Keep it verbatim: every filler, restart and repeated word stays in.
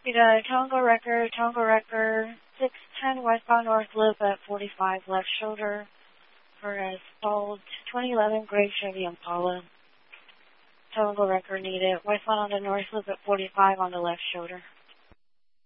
We got a Tonga Wrecker, Tonga Wrecker, six ten westbound North Loop at forty-five left shoulder for a stalled twenty eleven gray Chevy Impala. Tonga Wrecker needed westbound on the North Loop at forty-five on the left shoulder.